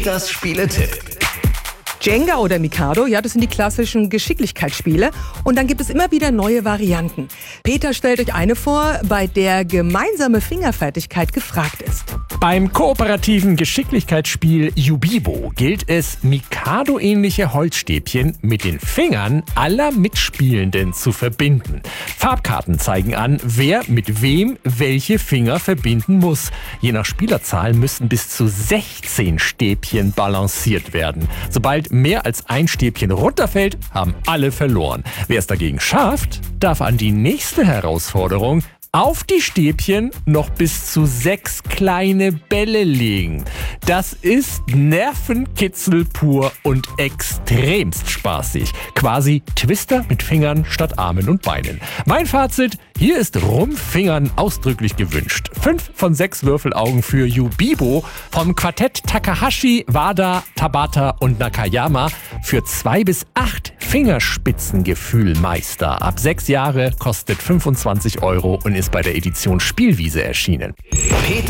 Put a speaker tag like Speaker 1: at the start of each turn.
Speaker 1: Das Spieletipp.
Speaker 2: Jenga oder Mikado, ja, das sind die klassischen Geschicklichkeitsspiele. Und dann gibt es immer wieder neue Varianten. Peter stellt euch eine vor, bei der gemeinsame Fingerfertigkeit gefragt ist.
Speaker 3: Beim kooperativen Geschicklichkeitsspiel Yubibo gilt es, Mikado-ähnliche Holzstäbchen mit den Fingern aller Mitspielenden zu verbinden. Farbkarten zeigen an, wer mit wem welche Finger verbinden muss. Je nach Spielerzahl müssen bis zu 16 Stäbchen balanciert werden. Sobald mehr als ein Stäbchen runterfällt, haben alle verloren. Wer es dagegen schafft, darf an die nächste Herausforderung auf die Stäbchen noch bis zu 6 kleine Bälle legen. Das ist Nervenkitzel pur und extremst spaßig. Quasi Twister mit Fingern statt Armen und Beinen. Mein Fazit: Hier ist Rumfingern ausdrücklich gewünscht. 5 von 6 Würfelaugen für Yubibo vom Quartett Takahashi, Wada, Tabata und Nakayama für 2 bis 8 Fingerspitzengefühlmeister. Ab 6 Jahre, kostet 25 € und ist bei der Edition Spielwiese erschienen.
Speaker 1: Peter